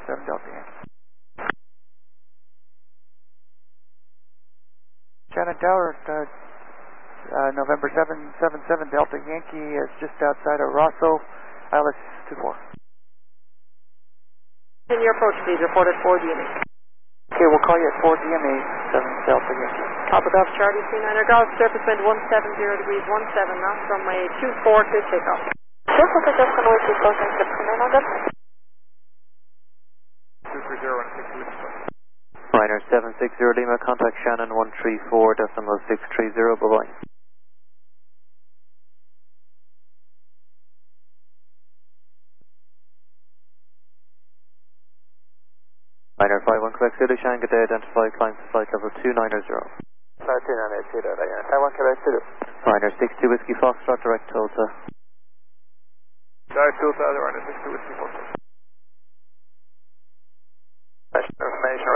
7 Delta Yankee. Shannon Tower, November 777 Delta Yankee is just outside of Rosso, ILS 24. In your approach, please, report at 4 DME. Okay, we'll call you at 4 DME, 7 Delta Yankee. Papa Golf Charlie 39er Golf, surface wind 170 degrees, 17 knots, runway 24 to takeoff. Surface adjust runway 24, clip 39 Golf. 230 and 60 Whiskey Fox. Liner 760 Lima, contact Shannon 134.630, bye-bye. Liner 51 Quebec Zulu, Shannon, good day, identify, climb to flight level 290. Flight 290, Taiwan Quebec Zulu. Liner 62 Whiskey Foxtrot, direct Tulsa. Direct Tulsa, Liner 62 Whiskey Foxtrot. Information,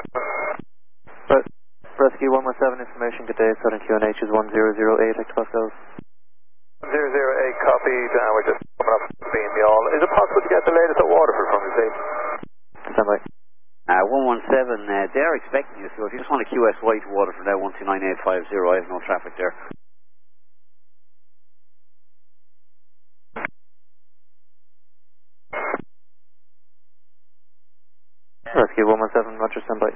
Rescue 117, information, good day, Southern QNH is 1008, hectopascals. 008, copied, we're just coming up being the all. Is it possible to get the latest at Waterford from the station? Standby. 117, they're expecting you, so if you just want a QSY to Waterford now, 129850, I have no traffic there. Rescue 117, Roger, standby.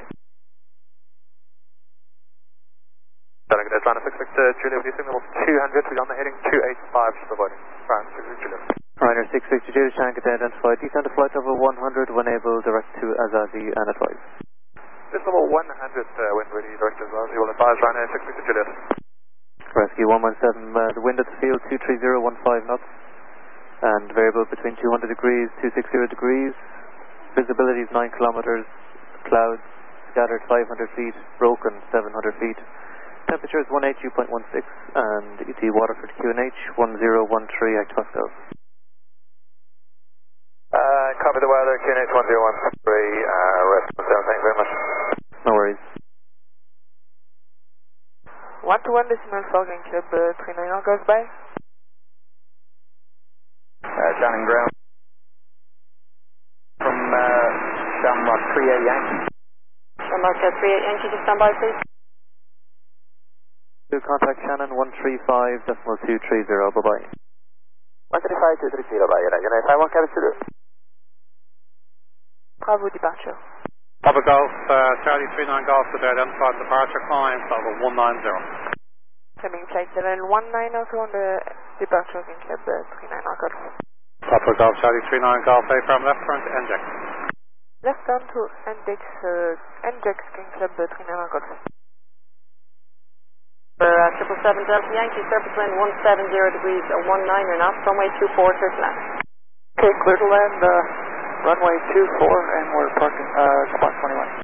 Atlanta 66 Julia, with signal 200, we're on the heading 285, just providing. Right, Julia. Liner 660 Julia, Shannon, good day, identify, descend to flight level 100 when able, direct to Azazi and advise. This level 100 wind ready, direct to Azazi, will advise Liner 660 Julia. Rescue 117, the wind at the field 23015 knots, and variable between 200 degrees, 260 degrees, visibility is 9 kilometers, clouds scattered 500 feet, broken 700 feet. Temperature is 182.16 and ET Waterford QNH 1013 hectopascals. Copy the weather, QNH 1013, rest 17, thank you very much. No worries. 121 decimal Falcon Club 39 goes by. John and ground. From Shamrock 38 Yankee. Shamrock 38 Yankee, just stand by, please. Contact Shannon 135.230, bye-bye. 135.230, bye, United Taiwan Quebec Zulu. Bravo departure. Papa Golf, Charlie 39 Golf, to identified departure climb, level 190. Coming flight level 190 on the departure in Club 39 Golf. Papa Golf, Charlie 39 Golf, from left turn to NJEX. Left turn to NJEX King Club 39 Golf. 777 Delta Yankee, surface wind 170 degrees, 19 knots, runway 24 to land. Okay, clear to land, runway 24, and we're parking, spot 21.